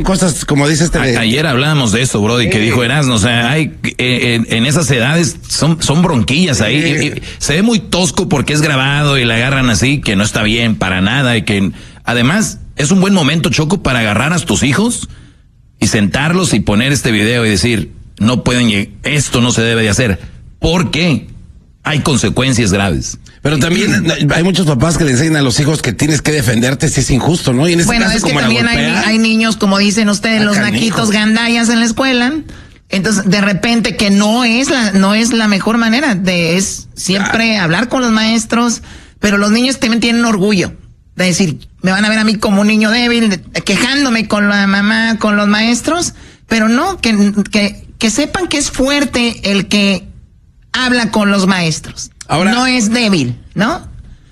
cosas, como dices. Ayer hablábamos de eso, Brody, que dijo Erasmo, o sea, hay en esas edades son bronquillas ahí. Y se ve muy tosco porque es grabado y la agarran así, que no está bien para nada. Y que además es un buen momento, Choco, para agarrar a tus hijos y sentarlos y poner este video y decir, no pueden, esto no se debe de hacer. ¿Por qué? Hay consecuencias graves. Pero también hay muchos papás que le enseñan a los hijos que tienes que defenderte si es injusto, ¿no? Y en ese caso, es que como también hay niños, como dicen ustedes, los naquitos gandallas en la escuela. Entonces, de repente, que no es la mejor manera es siempre hablar con los maestros, pero los niños también tienen orgullo de decir, me van a ver a mí como un niño débil, quejándome con la mamá, con los maestros, pero no, que sepan que es fuerte el que habla con los maestros. Ahora, no es débil, ¿no?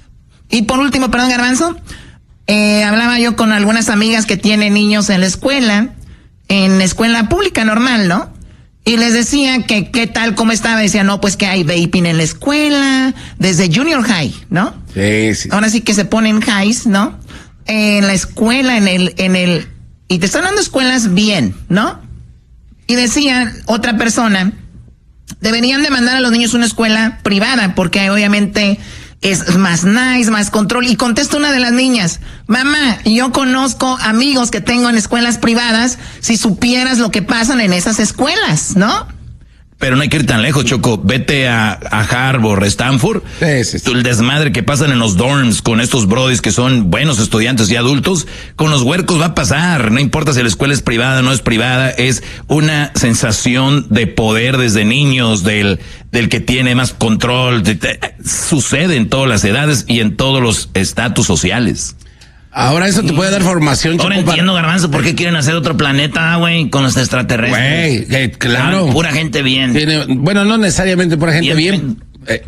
Y por último, perdón, Garbanzo, hablaba yo con algunas amigas que tienen niños en la escuela pública normal, ¿no? Y les decía que qué tal, cómo estaba. Decía, no, pues que hay vaping en la escuela, desde junior high, ¿no? Sí. Ahora sí que se ponen highs, ¿no? En la escuela, y te están dando escuelas bien, ¿no? Y decía otra persona, deberían de mandar a los niños a una escuela privada, porque obviamente es más nice, más control. Y contesta una de las niñas, mamá, yo conozco amigos que tengo en escuelas privadas, si supieras lo que pasan en esas escuelas, ¿no? Pero no hay que ir tan lejos, Choco. Vete a Harvard, Stanford. Sí. El desmadre que pasan en los dorms con estos brodis que son buenos estudiantes y adultos, con los huercos va a pasar. No importa si la escuela es privada o no es privada, es una sensación de poder desde niños, del que tiene más control. Sucede en todas las edades y en todos los estatus sociales. Ahora eso te puede dar formación, Choco. Ahora entiendo, Garbanzo, por qué quieren hacer otro planeta, güey, con los extraterrestres. Güey, claro. Pura gente bien. Bueno, no necesariamente pura gente bien.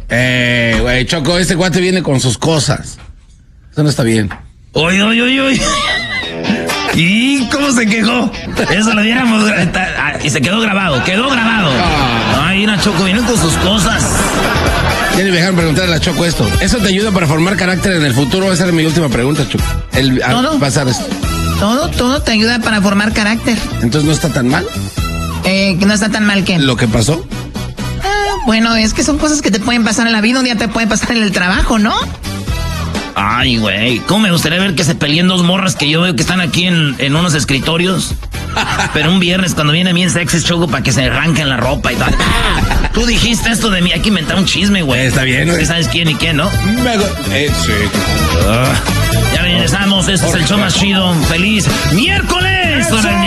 Güey, Choco, este cuate viene con sus cosas. Eso no está bien. Oye. ¿Y cómo se quejó? Eso lo diéramos. Y se quedó grabado. Ay, una Choco viene con sus cosas. Ya le dejaron preguntarle a la Choco esto. ¿Eso te ayuda para formar carácter en el futuro? Esa es mi última pregunta, Choco. Pasar esto. Todo te ayuda para formar carácter. Entonces, ¿no está tan mal? ¿No está tan mal qué? ¿Lo que pasó? Bueno, es que son cosas que te pueden pasar en la vida, un día te puede pasar en el trabajo, ¿no? Ay, güey, ¿cómo me gustaría ver que se peleen dos morras que yo veo que están aquí en unos escritorios? Pero un viernes cuando viene bien sexy, Choco, para que se arranquen la ropa y tal. Tú dijiste esto de mí, hay que inventar un chisme, güey. Está bien, güey. ¿Sabes quién y quién, no? Sí. Ya regresamos, este es el show más chido. ¡Feliz miércoles!